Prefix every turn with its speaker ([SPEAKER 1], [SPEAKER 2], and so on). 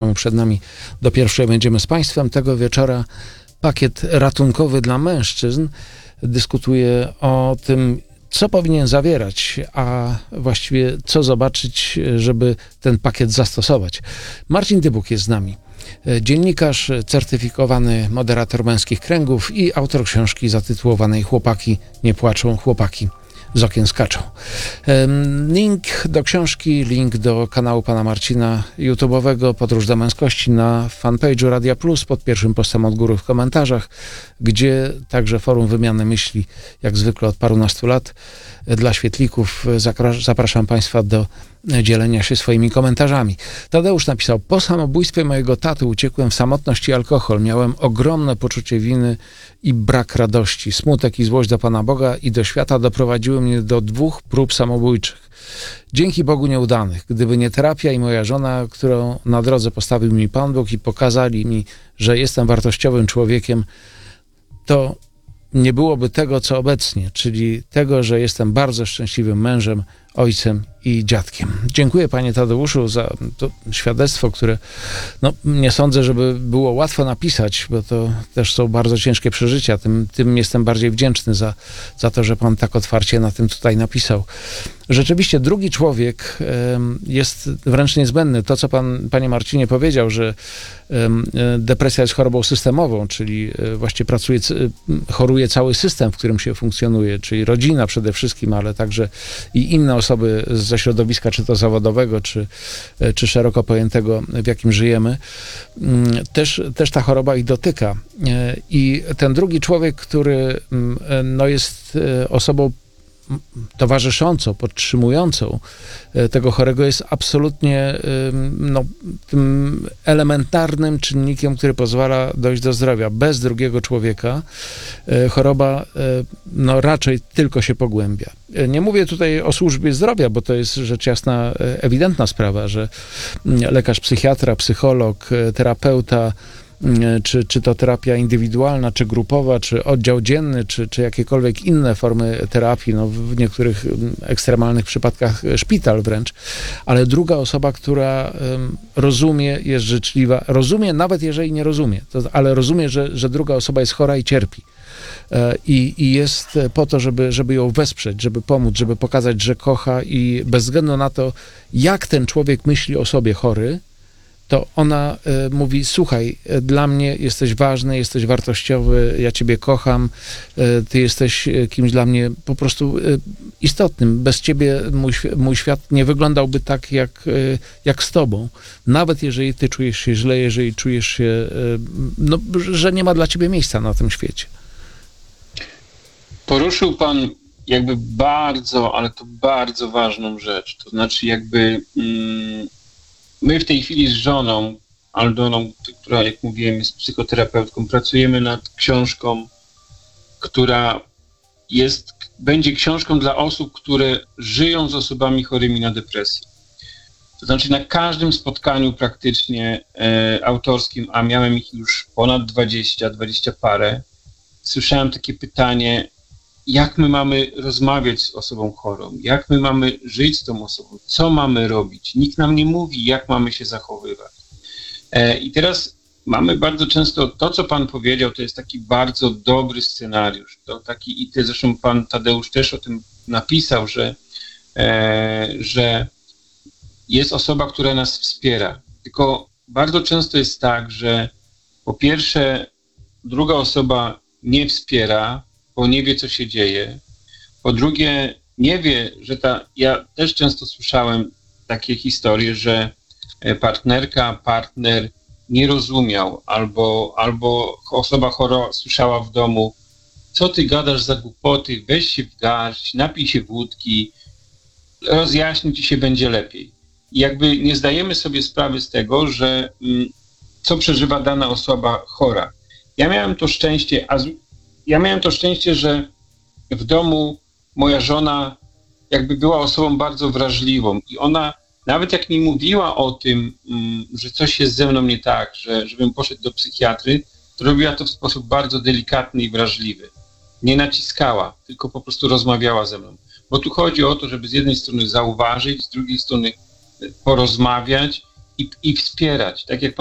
[SPEAKER 1] programu przed nami. Do pierwszej będziemy z Państwem. Tego wieczora pakiet ratunkowy dla mężczyzn dyskutuje o tym, co powinien zawierać, a właściwie co zobaczyć, żeby ten pakiet zastosować. Marcin Dybuk jest z nami. Dziennikarz, certyfikowany moderator Męskich Kręgów i autor książki zatytułowanej Chłopaki nie płaczą, chłopaki z okien skaczą. Link do książki, link do kanału pana Marcina YouTube'owego Podróż do Męskości na fanpage'u Radia Plus pod pierwszym postem od góry w komentarzach, gdzie także forum wymiany myśli, jak zwykle od parunastu lat. Dla świetlików zapraszam Państwa do dzielenia się swoimi komentarzami. Tadeusz napisał: po samobójstwie mojego taty uciekłem w samotność i alkohol. Miałem ogromne poczucie winy i brak radości. Smutek i złość do Pana Boga i do świata doprowadziły mnie do 2 prób samobójczych. Dzięki Bogu nieudanych. Gdyby nie terapia i moja żona, którą na drodze postawił mi Pan Bóg i pokazali mi, że jestem wartościowym człowiekiem, to nie byłoby tego, co obecnie, czyli tego, że jestem bardzo szczęśliwym mężem, ojcem i dziadkiem. Dziękuję panie Tadeuszu za to świadectwo, które nie sądzę, żeby było łatwo napisać, bo to też są bardzo ciężkie przeżycia. Tym jestem bardziej wdzięczny za to, że pan tak otwarcie na tym tutaj napisał. Rzeczywiście drugi człowiek jest wręcz niezbędny. To, co pan, panie Marcinie, powiedział, że depresja jest chorobą systemową, czyli właściwie choruje cały system, w którym się funkcjonuje, czyli rodzina przede wszystkim, ale także i inne osoby ze środowiska, czy to zawodowego, czy szeroko pojętego, w jakim żyjemy. Też ta choroba ich dotyka. I ten drugi człowiek, który jest osobą towarzyszącą, podtrzymującą tego chorego, jest absolutnie tym elementarnym czynnikiem, który pozwala dojść do zdrowia. Bez drugiego człowieka choroba raczej tylko się pogłębia. Nie mówię tutaj o służbie zdrowia, bo to jest rzecz jasna, ewidentna sprawa, że lekarz, psychiatra, psycholog, terapeuta, czy to terapia indywidualna, czy grupowa, czy oddział dzienny, czy jakiekolwiek inne formy terapii, w niektórych ekstremalnych przypadkach szpital wręcz, ale druga osoba, która rozumie, jest życzliwa, rozumie, nawet jeżeli nie rozumie, ale rozumie, że druga osoba jest chora i cierpi. I jest po to, żeby ją wesprzeć, żeby pomóc, żeby pokazać, że kocha, i bez względu na to, jak ten człowiek myśli o sobie chory, to ona mówi: słuchaj, dla mnie jesteś ważny, jesteś wartościowy, ja ciebie kocham, ty jesteś kimś dla mnie po prostu istotnym. Bez ciebie mój świat nie wyglądałby tak, jak z tobą. Nawet jeżeli ty czujesz się źle, jeżeli czujesz się, że nie ma dla ciebie miejsca na tym świecie.
[SPEAKER 2] Poruszył pan jakby bardzo, ale to bardzo ważną rzecz. To znaczy my w tej chwili z żoną, Aldoną, która, jak mówiłem, jest psychoterapeutką, pracujemy nad książką, która będzie książką dla osób, które żyją z osobami chorymi na depresję. To znaczy na każdym spotkaniu praktycznie autorskim, a miałem ich już ponad 20 parę, słyszałem takie pytanie: jak my mamy rozmawiać z osobą chorą? Jak my mamy żyć z tą osobą? Co mamy robić? Nikt nam nie mówi, jak mamy się zachowywać. I teraz mamy bardzo często to, co pan powiedział, to jest taki bardzo dobry scenariusz. I zresztą pan Tadeusz też o tym napisał, że jest osoba, która nas wspiera. Tylko bardzo często jest tak, że po pierwsze druga osoba nie wspiera, bo nie wie, co się dzieje. Po drugie, nie wie, że ja też często słyszałem takie historie, że partner nie rozumiał, albo osoba chora słyszała w domu: co ty gadasz za głupoty, weź się w garść, napij się wódki, rozjaśni ci się, będzie lepiej. I nie zdajemy sobie sprawy z tego, że co przeżywa dana osoba chora. Ja miałem to szczęście, że w domu moja żona była osobą bardzo wrażliwą i ona, nawet jak mi mówiła o tym, że coś jest ze mną nie tak, żebym poszedł do psychiatry, to robiła to w sposób bardzo delikatny i wrażliwy. Nie naciskała, tylko po prostu rozmawiała ze mną. Bo tu chodzi o to, żeby z jednej strony zauważyć, z drugiej strony porozmawiać i wspierać. Tak jak pan